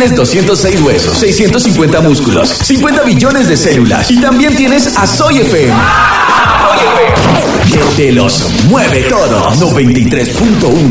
tienes 206 huesos, 650 músculos, 50 billones de células y también tienes a Soy FM. Que te los mueve todos. 93.1